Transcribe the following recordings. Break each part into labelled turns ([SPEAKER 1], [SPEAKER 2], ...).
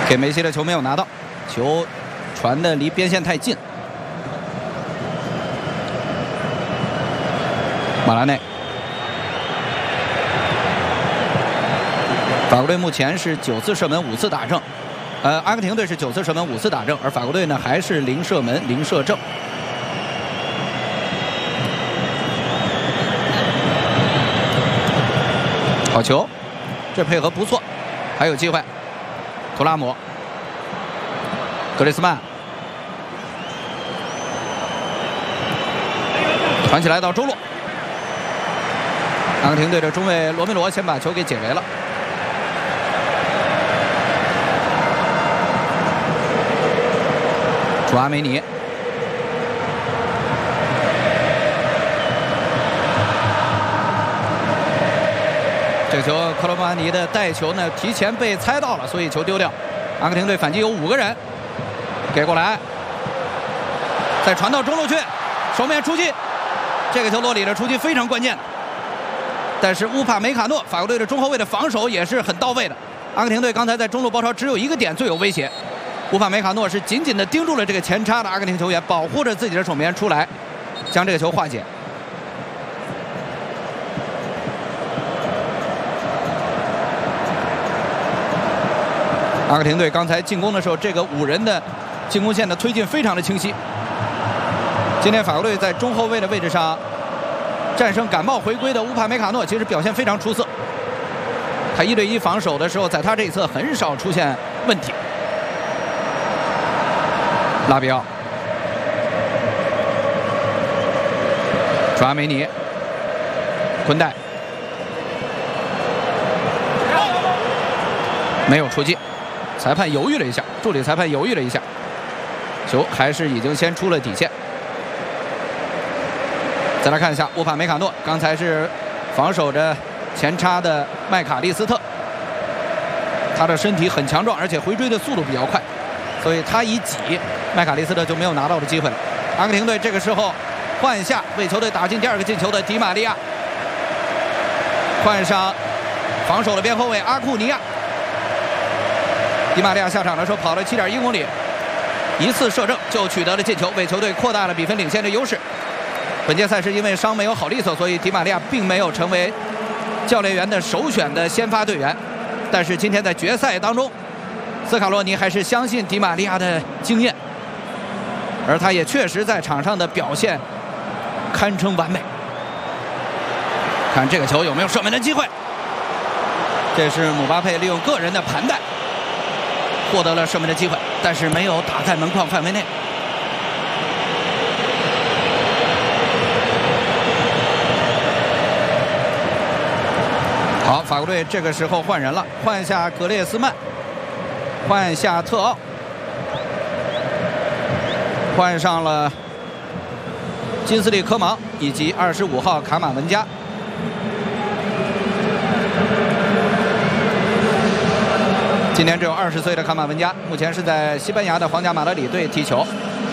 [SPEAKER 1] 给梅西的球没有拿到，球传的离边线太近。马拉内，法国队目前是9次射门5次打正，阿根廷队是9次射门5次打正，而法国队呢还是0射门0射正。好球，这配合不错，还有机会。图拉姆，格雷斯曼。 传起来到中路，阿根廷队的中卫罗梅罗先把球给解围了。楚阿梅尼，这个球克罗莫安尼的带球呢提前被猜到了，所以球丢掉。阿根廷队反击有5个人，给过来，再传到中路去，手面出击。 这个球洛里的出击非常关键，但是乌帕梅卡诺法国队的中后卫的防守也是很到位的。阿根廷队刚才在中路包抄只有一个点最有威胁，乌帕梅卡诺是紧紧地盯住了这个前插的阿根廷球员，保护着自己的守门员出来，将这个球化解。阿根廷队刚才进攻的时候，这个5人的进攻线的推进非常的清晰。 今天法国队在中后卫的位置上战胜感冒回归的乌帕梅卡诺，其实表现非常出色。他1对1防守的时候，在他这一侧很少出现问题。拉比奥、楚阿梅尼、昆代没有出击，裁判犹豫了一下，助理裁判犹豫了一下，球还是已经先出了底线。 再来看一下乌帕梅卡诺，刚才是防守着前插的麦卡利斯特，他的身体很强壮，而且回追的速度比较快，所以他一挤，麦卡利斯特就没有拿到的机会了。阿根廷队这个时候换下为球队打进第2个进球的迪玛利亚，换上防守的边后卫阿库尼亚。迪玛利亚下场的时候跑了7.1公里，1次射正就取得了进球，为球队扩大了比分领先的优势。 本届赛事因为伤没有好利索，所以迪玛利亚并没有成为教练员的首选的先发队员。但是今天在决赛当中，斯卡洛尼还是相信迪玛利亚的经验，而他也确实在场上的表现堪称完美。看这个球有没有射门的机会？这是姆巴佩利用个人的盘带获得了射门的机会，但是没有打在门框范围内。 好，法国队这个时候换人了，换下格列斯曼，换下特奥，换上了金斯利科芒以及25号卡马文加。今年只有20岁的卡马文加，目前是在西班牙的皇家马德里队踢球。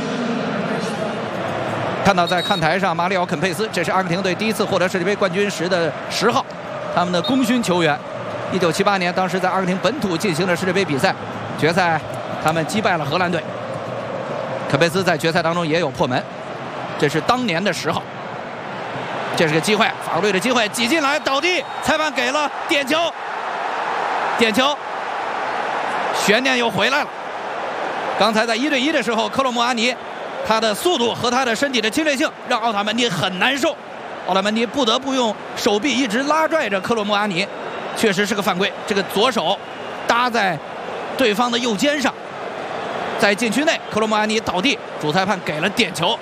[SPEAKER 1] 看到在看台上马里奥肯佩斯，这是阿根廷队第1次获得世界杯冠军时的10号。 他们的功勋球员，1978年当时在阿根廷本土进行的世界杯比赛决赛，他们击败了荷兰队。肯佩斯在决赛当中也有破门，这是当年的10号。这是个机会，法国队的机会，挤进来倒地，裁判给了点球，点球，悬念又回来了。刚才在1对1的时候，克洛莫阿尼他的速度和他的身体的侵略性让奥塔门迪很难受。 奥拉门迪不得不用手臂一直拉拽着克洛莫阿尼，确实是个犯规。这个左手搭在对方的右肩上，在禁区内，克洛莫阿尼倒地，主裁判给了点球。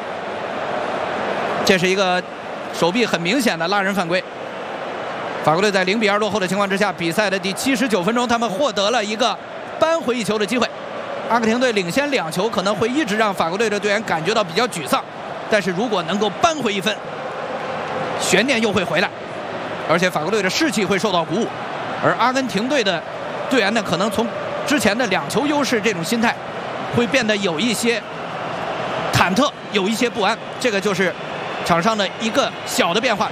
[SPEAKER 1] 这是一个手臂很明显的拉人犯规。法国队在0比2落后的情况之下，比赛的第79分钟，他们获得了一个扳回一球的机会。阿根廷队领先2球，可能会一直让法国队的队员感觉到比较沮丧，但是如果能够扳回1分。 悬念又会回来，而且法国队的士气会受到鼓舞，而阿根廷队的队员呢，可能从之前的2球优势这种心态，会变得有一些忐忑，有一些不安。这个就是场上的一个小的变化。